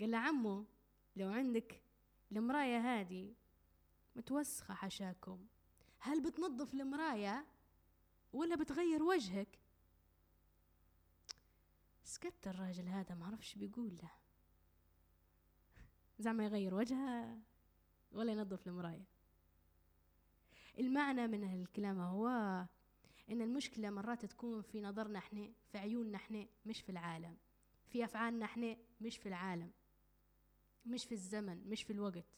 قال له عمو لو عندك المراية هذه متوسخة حشاكم، هل بتنظف المراية ولا بتغير وجهك؟ سكت الراجل هذا، ما عرفش بيقول له، زعما يغير وجهه ولا ينظف المراية. المعنى من الكلام هو إن المشكلة مرات تكون في نظرنا احنا، في عيوننا احنا، مش في العالم، في أفعالنا احنا، مش في العالم، مش في الزمن، مش في الوقت.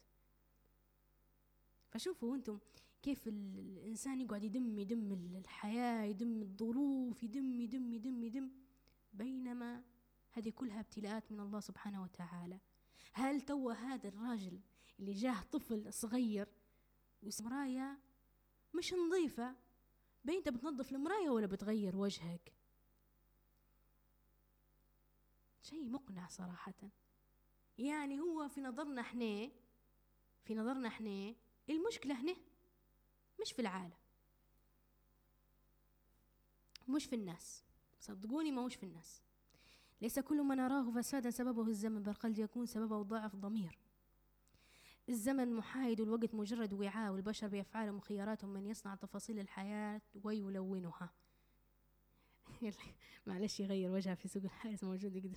فشوفوا انتم كيف الإنسان يقعد يدم الحياة، يدم الظروف، يدم، بينما هذه كلها ابتلاءات من الله سبحانه وتعالى. هل توا هذا الراجل اللي جاه طفل صغير ومراية مش نظيفة، بين انت بتنظف المراية ولا بتغير وجهك؟ شيء مقنع صراحة. يعني هو في نظرنا احنا المشكلة هنا مش في العالم، مش في الناس، صدقوني ما هوش في الناس. ليس كل ما نراه فسادا سببه الزمن، بل قد يكون سببه ضعف ضمير. الزمن محايد والوقت مجرد وعاء، والبشر بأفعالهم وخياراتهم من يصنع تفاصيل الحياة ويلونها. معلش يغير وجهها في سوق الحارس موجود يقدر.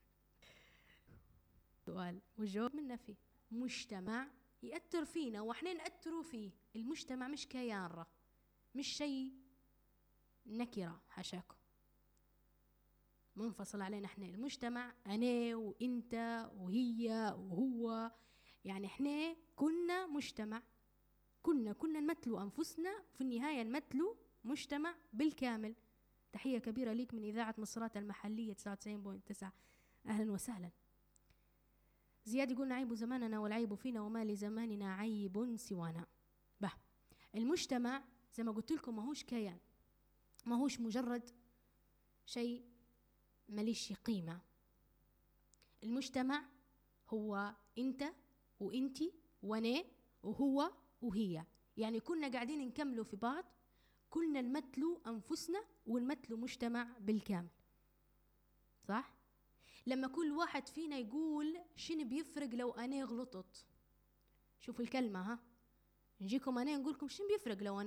سؤال والجواب منا فيه. مجتمع يأثر فينا وإحنا نأثروا فيه. المجتمع مش كيان، مش شيء نكرة حشاكم منفصل علينا احنا. المجتمع أنا وإنت وهي وهو، يعني احنا كنا مجتمع، كنا نمثلوا أنفسنا، في النهاية نمثلوا مجتمع بالكامل. تحية كبيرة ليك من إذاعة مصرات المحلية 99.9. أهلا وسهلا. زياد يقول عيب زماننا والعيب فينا وما لزماننا عيب سوانا. المجتمع زي ما قلت لكم ماهوش كيان، ماهوش مجرد شيء ماليش قيمة. المجتمع هو انت وانتي وانا وهو وهي، يعني كنا قاعدين نكملوا في بعض، كلنا نمثلوا أنفسنا ونمثلوا مجتمع بالكامل، صح؟ لما كل واحد فينا يقول شنو بيفرق لو أنا غلطت، شوف الكلمة، ها نجيكم أنا نقولكم شنو بيفرق لو أنا